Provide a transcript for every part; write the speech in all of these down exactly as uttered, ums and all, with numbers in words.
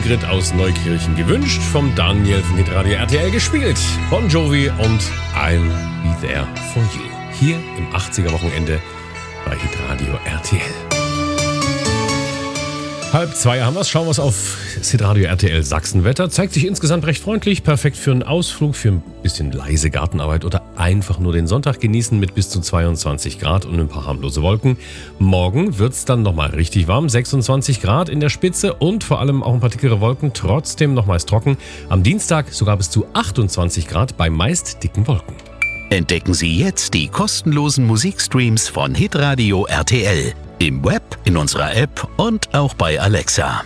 Sigrid aus Neukirchen gewünscht, vom Daniel von Hitradio R T L gespielt. Bon Jovi und I'll Be There For You. Hier im achtziger-Wochenende bei Hitradio R T L. Halb zwei haben wir es. Schauen wir es auf Hitradio R T L Sachsenwetter. Zeigt sich insgesamt recht freundlich. Perfekt für einen Ausflug, für ein bisschen leise Gartenarbeit oder einfach nur den Sonntag genießen mit bis zu zweiundzwanzig Grad und ein paar harmlose Wolken. Morgen wird es dann nochmal richtig warm. sechsundzwanzig Grad in der Spitze und vor allem auch ein paar dickere Wolken. Trotzdem nochmals trocken. Am Dienstag sogar bis zu achtundzwanzig Grad bei meist dicken Wolken. Entdecken Sie jetzt die kostenlosen Musikstreams von Hitradio R T L. Im Web, in unserer App und auch bei Alexa.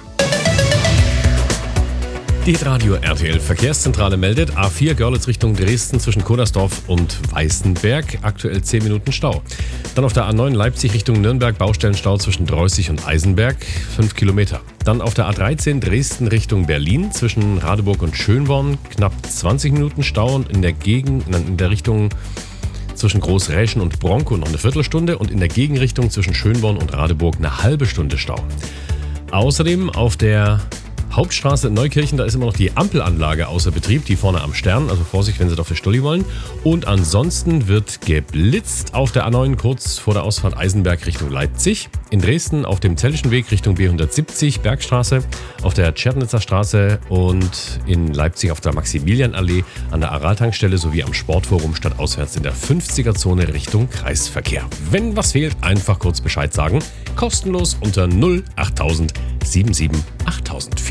Die Hitradio R T L Verkehrszentrale meldet A vier Görlitz Richtung Dresden zwischen Kodersdorf und Weißenberg. Aktuell zehn Minuten Stau. Dann auf der A neun Leipzig Richtung Nürnberg Baustellenstau zwischen Dreußig und Eisenberg. fünf Kilometer. Dann auf der A dreizehn Dresden Richtung Berlin zwischen Radeburg und Schönborn. Knapp zwanzig Minuten Stau und in der Gegend, in der Richtung zwischen Großräschen und Bronco noch eine Viertelstunde und in der Gegenrichtung zwischen Schönborn und Radeburg eine halbe Stunde Stau. Außerdem auf der Hauptstraße in Neukirchen, da ist immer noch die Ampelanlage außer Betrieb, die vorne am Stern, also Vorsicht, wenn Sie auf der Stulli wollen. Und ansonsten wird geblitzt auf der A neun kurz vor der Ausfahrt Eisenberg Richtung Leipzig. In Dresden auf dem Zellischen Weg Richtung B hundertsiebzig Bergstraße, auf der Tschernitzer Straße und in Leipzig auf der Maximilianallee an der Aral-Tankstelle sowie am Sportforum stadtauswärts in der fünfziger-Zone Richtung Kreisverkehr. Wenn was fehlt, einfach kurz Bescheid sagen. Kostenlos unter null achttausend siebenundsiebzig achttausend.